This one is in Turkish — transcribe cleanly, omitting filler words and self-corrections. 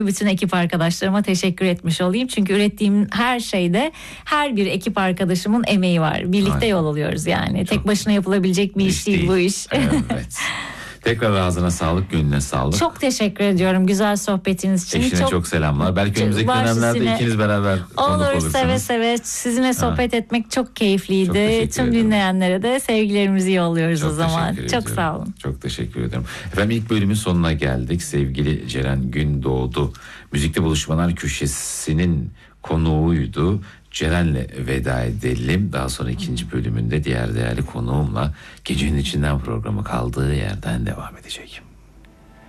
Bütün ekip arkadaşlarıma teşekkür etmiş olayım. Çünkü ürettiğim her şeyde her bir ekip arkadaşımın emeği var. Birlikte Aynen. yol alıyoruz yani. Çok Tek başına yapılabilecek bir iş değil bu iş. Evet. Tekrar ağzına sağlık, gönlüne sağlık. Çok teşekkür ediyorum güzel sohbetiniz için. Eşine çok selamlar. Belki önümüzdeki dönemlerde ikiniz beraber konuk olur, olursunuz. seve seve. Sizinle sohbet etmek çok keyifliydi. Çok teşekkür Tüm ederim. dinleyenlere de sevgilerimizi yolluyoruz Çok o zaman. teşekkür Çok ediyorum. sağ olun. Çok teşekkür ederim. Efendim ilk bölümün sonuna geldik. Sevgili Ceren Gündoğdu Müzikte Buluşmalar Köşesi'nin konuğuydu. Ceren'le veda edelim. Daha sonra ikinci bölümünde diğer değerli konuğumla Gecenin İçinden programı kaldığı yerden devam edecek.